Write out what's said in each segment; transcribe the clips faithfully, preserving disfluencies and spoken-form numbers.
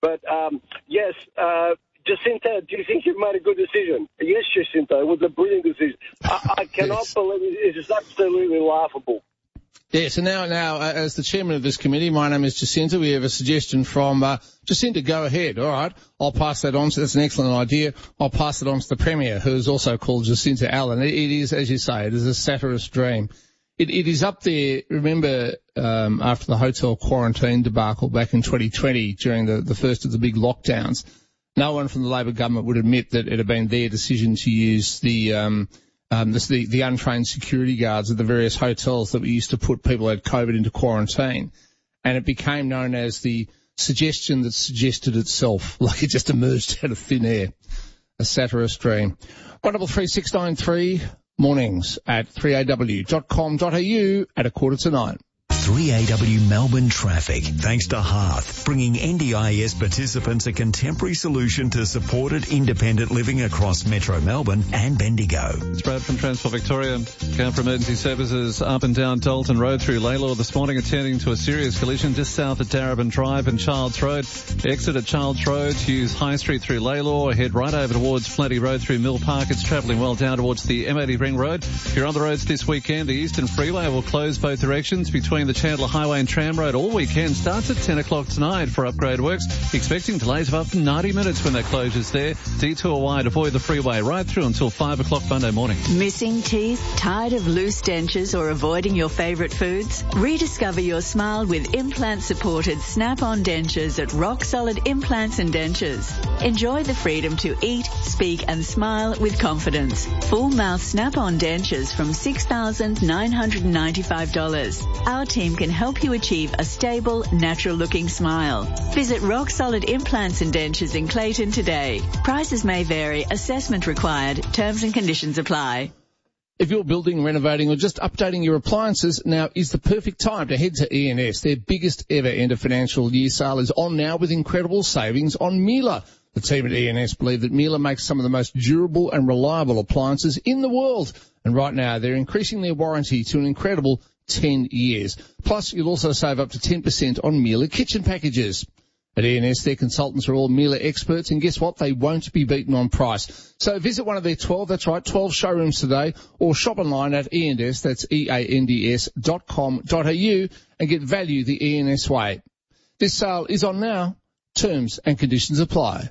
But, um, yes, uh, Jacinta, do you think you've made a good decision? Yes, Jacinta, it was a brilliant decision. I, I cannot yes. believe it. It's just absolutely laughable. Yes, and now, now, uh, as the chairman of this committee, my name is Jacinta. We have a suggestion from uh, Jacinta. Go ahead. All right, I'll pass that on. So that's an excellent idea. I'll pass it on to the Premier, who is also called Jacinta Allen. It, it is, as you say, it is a satirist dream. It, it is up there. Remember, um, after the hotel quarantine debacle back in twenty twenty, during the, the first of the big lockdowns, no one from the Labor government would admit that it had been their decision to use the um, Um, this, the, the untrained security guards at the various hotels that we used to put people who had COVID into quarantine. And it became known as the suggestion that suggested itself, like it just emerged out of thin air. A satirist dream. one double three six nine three, mornings at three a w dot com dot a u at a quarter to nine. three A W Melbourne traffic, thanks to Hearth, bringing N D I S participants a contemporary solution to supported independent living across Metro Melbourne and Bendigo. It's Brad from Transport Victoria. Going for emergency services up and down Dalton Road through Lalor this morning, attending to a serious collision just south of Darebin Drive and Childs Road. Exit at Childs Road, use High Street through Lalor, head right over towards Flatty Road through Mill Park. It's travelling well down towards the M eighty Ring Road. If you're on the roads this weekend, the Eastern Freeway will close both directions between the Chandler Highway and Tram Road all weekend. Starts at ten o'clock tonight for upgrade works. Expecting delays of up to ninety minutes when that closure's there. Detour wide, avoid the freeway right through until five o'clock Monday morning. Missing teeth? Tired of loose dentures or avoiding your favourite foods? Rediscover your smile with implant-supported Snap-on dentures at Rock Solid Implants and Dentures. Enjoy the freedom to eat, speak and smile with confidence. Full mouth Snap-on dentures from six thousand nine hundred ninety-five dollars. Our team can help you achieve a stable, natural-looking smile. Visit Rock Solid Implants and Dentures in Clayton today. Prices may vary. Assessment required. Terms and conditions apply. If you're building, renovating or just updating your appliances, now is the perfect time to head to E N S. Their biggest ever end of financial year sale is on now with incredible savings on Miele. The team at E N S believe that Miele makes some of the most durable and reliable appliances in the world. And right now they're increasing their warranty to an incredible ten years. Plus, you'll also save up to ten percent on Miele kitchen packages. At E N S, their consultants are all Miele experts, and guess what? They won't be beaten on price. So visit one of their twelve, that's right, twelve showrooms today, or shop online at E N S, that's E A N D S dot com dot a u, and get value the E N S way. This sale is on now. Terms and conditions apply.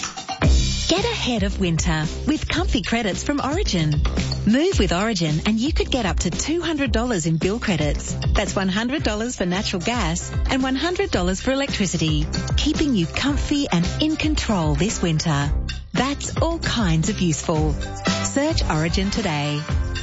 Get ahead of winter with comfy credits from Origin. Move with Origin and you could get up to two hundred dollars in bill credits. That's one hundred dollars for natural gas and one hundred dollars for electricity, keeping you comfy and in control this winter. That's all kinds of useful. Search Origin today.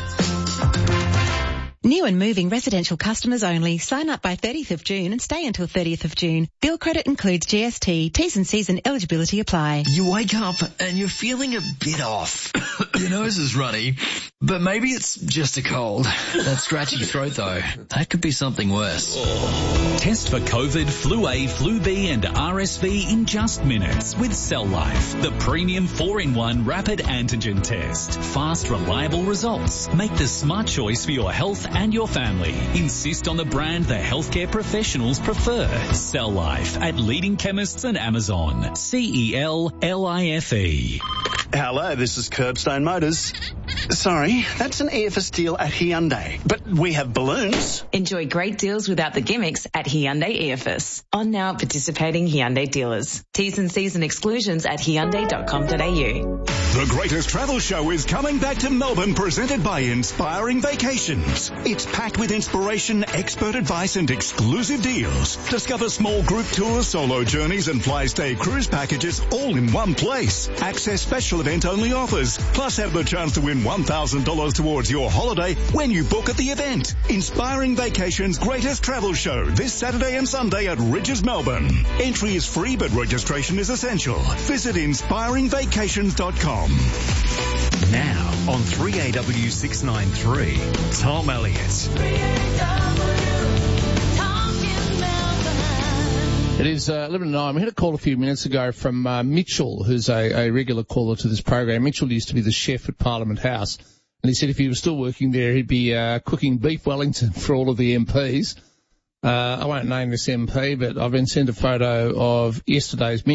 New and moving residential customers only. Sign up by thirtieth of June and stay until thirtieth of June. Bill credit includes G S T. T's and C's and eligibility apply. You wake up and you're feeling a bit off. Your nose is runny, but maybe it's just a cold. That scratchy throat though, that could be something worse. Test for COVID, Flu A, Flu B and R S V in just minutes with Cell Life, the premium four in one rapid antigen test. Fast, reliable results. Make the smart choice for your health and your family. Insist on the brand the healthcare professionals prefer. Cell Life at leading chemists and Amazon. C E L L I F E. Hello, this is Curbstone Motors. Sorry, that's an E F S deal at Hyundai, but we have balloons. Enjoy great deals without the gimmicks at Hyundai E F S. On now at participating Hyundai dealers. T's and C's and exclusions at hyundai dot com dot a u. The greatest travel show is coming back to Melbourne, presented by Inspiring Vacations. It's packed with inspiration, expert advice and exclusive deals. Discover small group tours, solo journeys and fly-stay cruise packages all in one place. Access special event-only offers. Plus have the chance to win one thousand dollars towards your holiday when you book at the event. Inspiring Vacations' greatest travel show this Saturday and Sunday at Ridges, Melbourne. Entry is free, but registration is essential. Visit inspiring vacations dot com. Now on three A W six ninety-three, Tom Elliott. It is uh, eleven to nine. We had a call a few minutes ago from uh, Mitchell, who's a, a regular caller to this program. Mitchell used to be the chef at Parliament House, and he said if he was still working there, he'd be uh, cooking beef Wellington for all of the M Ps. Uh, I won't name this M P, but I've been sent a photo of yesterday's